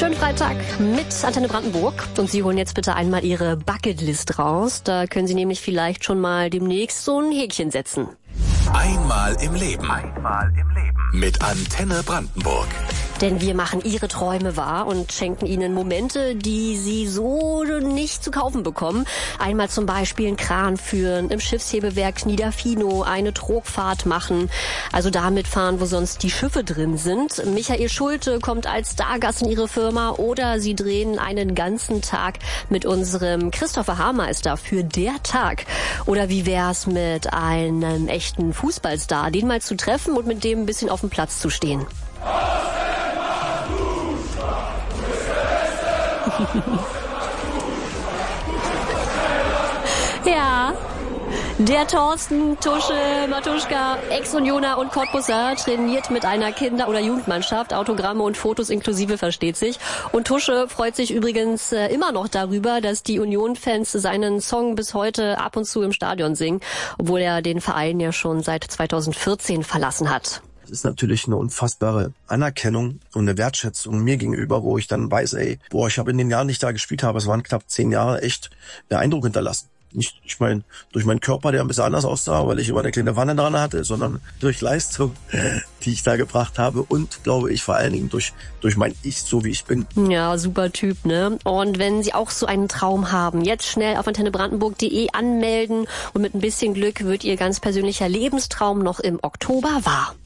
Schönen Freitag mit Antenne Brandenburg. Und Sie holen jetzt bitte einmal Ihre Bucketlist raus. Da können Sie nämlich vielleicht schon mal demnächst so ein Häkchen setzen. Einmal im Leben. Mit Antenne Brandenburg. Denn wir machen Ihre Träume wahr und schenken Ihnen Momente, die Sie so nicht zu kaufen bekommen. Einmal zum Beispiel einen Kran führen, im Schiffshebewerk Niederfino eine Trogfahrt machen, also damit fahren, wo sonst die Schiffe drin sind. Michael Schulte kommt als Stargast in Ihre Firma oder Sie drehen einen ganzen Tag mit unserem Christopher Haarmeister für der Tag. Oder wie wär's mit einem echten Fußballstar, den mal zu treffen und mit dem ein bisschen auf dem Platz zu stehen? Ja, der Thorsten, Tusche, Matuschka, Ex-Unioner und Cottbusser trainiert mit einer Kinder- oder Jugendmannschaft. Autogramme und Fotos inklusive, versteht sich. Und Tusche freut sich übrigens immer noch darüber, dass die Union-Fans seinen Song bis heute ab und zu im Stadion singen, obwohl er den Verein ja schon seit 2014 verlassen hat. Das ist natürlich eine unfassbare Anerkennung und eine Wertschätzung mir gegenüber, wo ich dann weiß, ich habe in den Jahren, die ich da gespielt habe, es waren knapp 10 Jahre, echt einen Eindruck hinterlassen. Nicht, ich meine, durch meinen Körper, der ein bisschen anders aussah, weil ich immer eine kleine Wanne dran hatte, sondern durch Leistung, die ich da gebracht habe und, glaube ich, vor allen Dingen durch mein Ich, so wie ich bin. Ja, super Typ, ne? Und wenn Sie auch so einen Traum haben, jetzt schnell auf antennebrandenburg.de anmelden und mit ein bisschen Glück wird Ihr ganz persönlicher Lebenstraum noch im Oktober wahr.